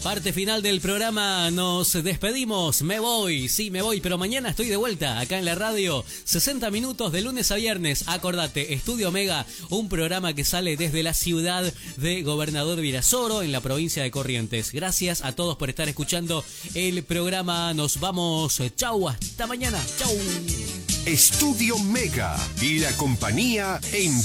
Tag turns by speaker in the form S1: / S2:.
S1: Parte final del programa, nos despedimos, me voy, sí me voy, pero mañana estoy de vuelta acá en la radio, 60 minutos de lunes a viernes, acordate, Estudio Omega, un programa que sale desde la ciudad de Gobernador Virasoro, en la provincia de Corrientes. Gracias a todos por estar escuchando el programa, nos vamos, chau, hasta mañana, chau.
S2: Estudio Mega y la compañía en